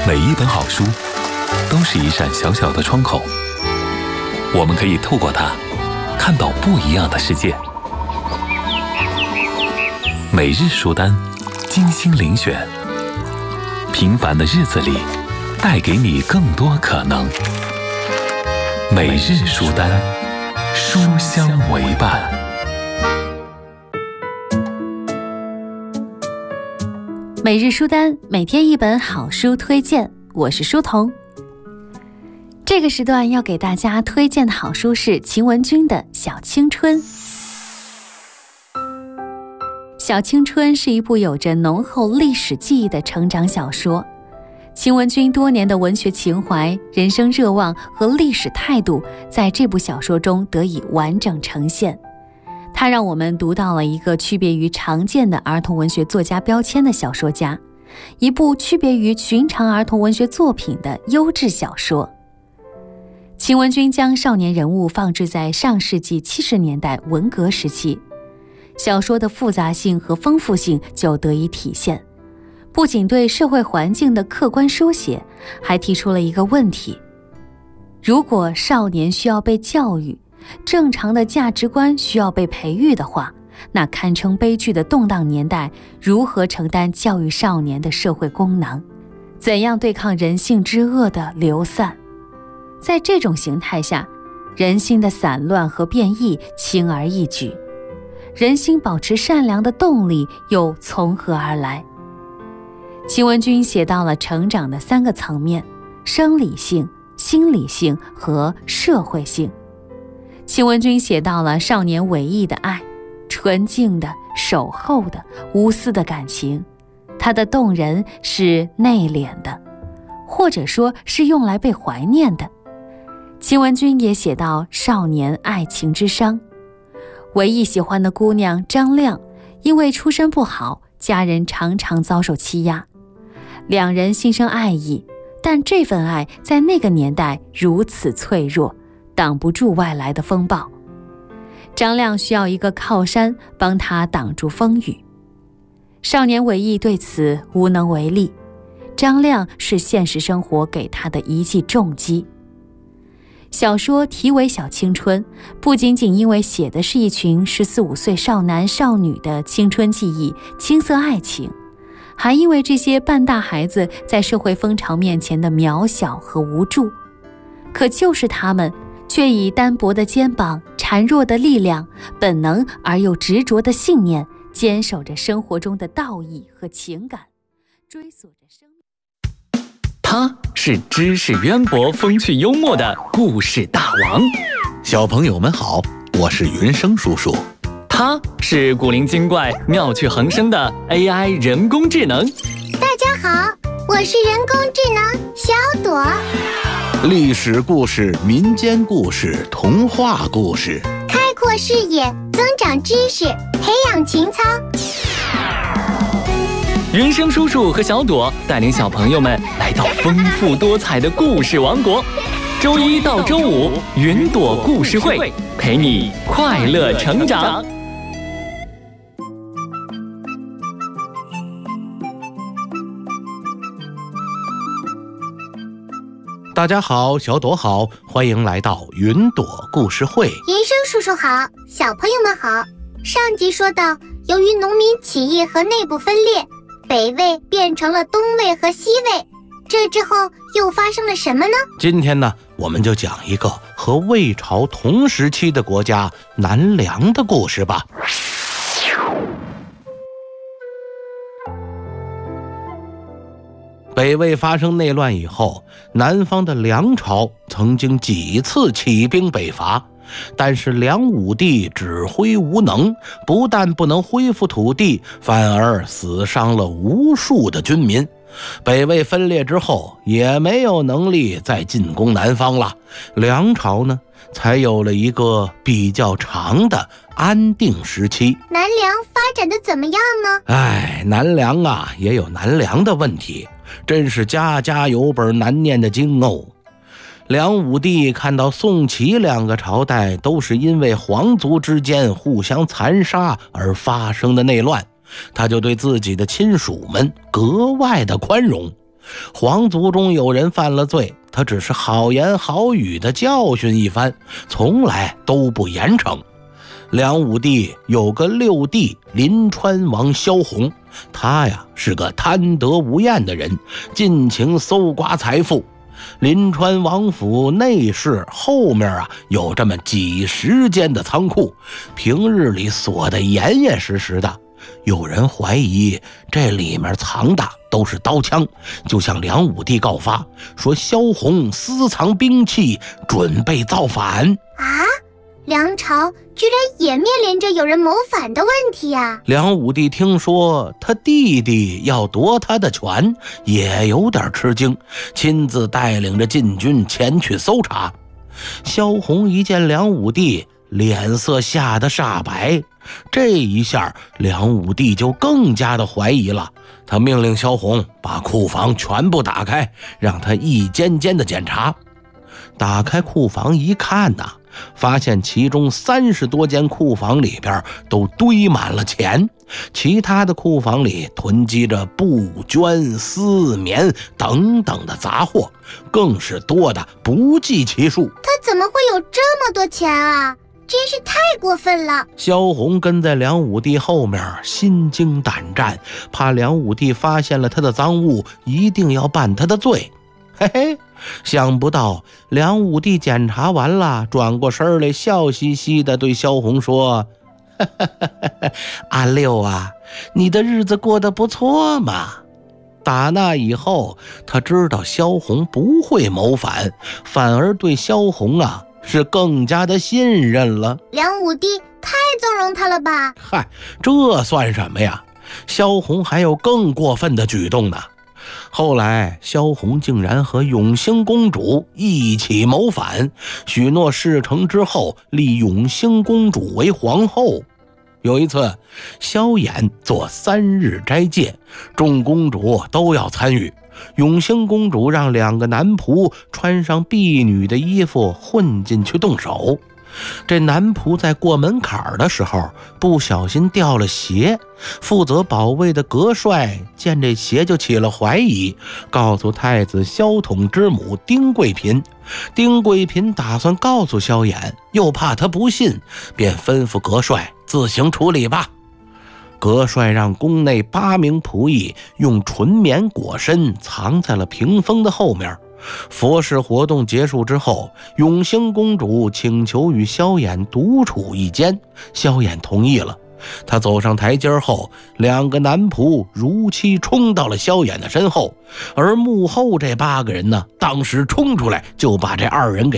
每一本好书都是一扇小小的窗口，我们可以透过它看到不一样的世界。每日书单，精心遴选，平凡的日子里带给你更多可能。每日书单，书香为伴。 每日书单，每天一本好书推荐，我是书童。这个时段要给大家推荐的好书是秦文君的《小青春》。《小青春》是一部有着浓厚历史记忆的成长小说。秦文君多年的文学情怀、人生热望和历史态度，在这部小说中得以完整呈现。它让我们读到了一个区别于常见的儿童文学作家标签的小说家，一部区别于寻常儿童文学作品的优质小说。秦文君将少年人物放置在上世纪70年代文革时期，小说的复杂性和丰富性就得以体现。不仅对社会环境的客观书写，还提出了一个问题：如果少年需要被教育，正常的价值观需要被培育的话，那堪称悲剧的动荡年代如何承担教育少年的社会功能？怎样对抗人性之恶的流散？在这种形态下，人心的散乱和变异轻而易举，人心保持善良的动力又从何而来？秦文君写到了成长的3个层面：生理性、心理性和社会性。秦文君写到了少年伟毅的爱，纯净的、守候的、无私的感情。它的动人是内敛的，或者说是用来被怀念的。秦文君也写到少年爱情之伤。伟毅喜欢的姑娘张亮，因为出身不好，家人常常遭受欺压。两人心生爱意，但这份爱在那个年代如此脆弱，挡不住外来的风暴。张亮需要一个靠山帮他挡住风雨，少年伟毅对此无能为力。张亮是现实生活给他的一记重击。小说题为《小青春》，不仅仅因为写的是一群14、15岁少男少女的青春记忆、青涩爱情，还因为这些半大孩子在社会风潮面前的渺小和无助。可就是他们，却以单薄的肩膀、孱弱的力量、本能而又执着的信念，坚守着生活中的道义和情感，追索着生命。 他是知识渊博、风趣幽默的故事大王。 小朋友们好，我是云生叔叔。 他是古灵精怪、妙趣横生的 AI 人工智能。 大家好，我是人工智能小朵。 历史故事、民间故事、童话故事， 开阔视野，增长知识，培养情操。 云生叔叔和小朵带领小朋友们来到丰富多彩的故事王国。周1到周5，云朵故事会陪你快乐成长。 大家好，小朵好，欢迎来到云朵故事会。 云生叔叔好，小朋友们好。上集说到，由于农民起义和内部分裂，北魏变成了东魏和西魏，这之后又发生了什么呢？ 今天呢，我们就讲一个和魏朝同时期的国家南梁的故事吧。北魏发生内乱以后，南方的梁朝曾经几次起兵北伐，但是梁武帝指挥无能，不但不能恢复土地，反而死伤了无数的军民。北魏分裂之后，也没有能力再进攻南方了，梁朝呢，才有了一个比较长的安定时期。 南梁发展的怎么样呢？ 南梁啊，也有南梁的问题，真是家家有本难念的经哦。梁武帝看到宋齐两个朝代都是因为皇族之间互相残杀而发生的内乱，他就对自己的亲属们格外的宽容。 皇族中有人犯了罪，他只是好言好语的教训一番，从来都不严惩。梁武帝有个六弟临川王萧红，他呀是个贪得无厌的人，尽情搜刮财富。临川王府内室后面有这么几十间的仓库，平日里锁得严严实实的。有人怀疑这里面藏的都是刀枪，就向梁武帝告发，说萧红私藏兵器，准备造反啊！梁朝居然也面临着有人谋反的问题啊！ 梁武帝听说他弟弟要夺他的权，也有点吃惊，亲自带领着禁军前去搜查。萧红一见梁武帝，脸色吓得煞白。这一下梁武帝就更加的怀疑了，他命令萧红把库房全部打开，让他一间间的检查。打开库房一看发现其中30多间库房里边都堆满了钱，其他的库房里囤积着布绢丝棉等等的杂货，更是多的不计其数。 他怎么会有这么多钱啊？真是太过分了！ 萧红跟在梁武帝后面，心惊胆战，怕梁武帝发现了他的赃物，一定要办他的罪。嘿嘿，想不到梁武帝检查完了，转过身来，笑嘻嘻地对萧红说：“阿六啊，你的日子过得不错嘛。”打那以后，他知道萧红不会谋反，反而对萧红是更加的信任了。 梁武帝太纵容他了吧？ 嗨，这算什么呀？萧红还有更过分的举动呢。后来萧红竟然和永兴公主一起谋反，许诺事成之后立永兴公主为皇后。有一次萧衍做3日斋戒，众公主都要参与。永兴公主让2个男仆穿上婢女的衣服混进去动手。这男仆在过门槛的时候不小心掉了鞋，负责保卫的阁帅见这鞋就起了怀疑，告诉太子萧统之母丁贵嫔。丁贵嫔打算告诉萧衍，又怕他不信，便吩咐阁帅自行处理吧。阁帅让宫内8名仆役用纯棉裹身，藏在了屏风的后面。佛事活动结束之后，永兴公主请求与萧衍独处一间，萧衍同意了。他走上台阶后，2个男仆如期冲到了萧衍的身后，而幕后这8个人呢，当时冲出来就把这2人给